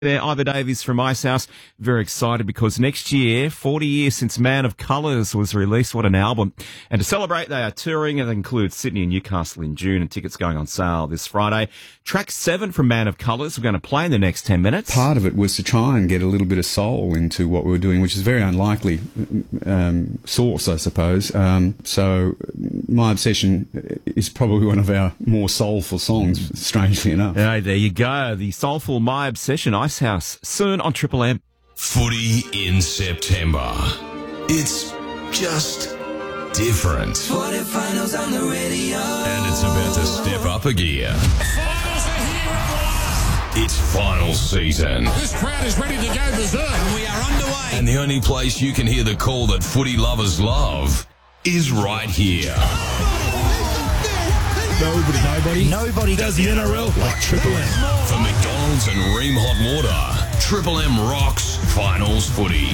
There, Ivor Davies from Ice House. Very excited because next year, 40 years since Man of Colours was released. What an album. And to celebrate, they are touring. It includes Sydney and Newcastle in June, and tickets going on sale this Friday. Track 7 from Man of Colours we're going to play in the next 10 minutes. Part of it was to try and get a little bit of soul into what we were doing, which is a very unlikely source, I suppose. So My Obsession is probably one of our more soulful songs, strangely enough. Yeah, there you go. The soulful My Obsession, Ice House, soon on Triple M. Footy in September. It's just different. Finals on the radio. And it's about to step up a gear. Finals are here at last. It's final season. This crowd is ready to go berserk. And we are underway. And the only place you can hear the call that footy lovers love is right here. Nobody does the NRL like Triple M. For McDonald's and Ream Hot Water, Triple M rocks finals footy.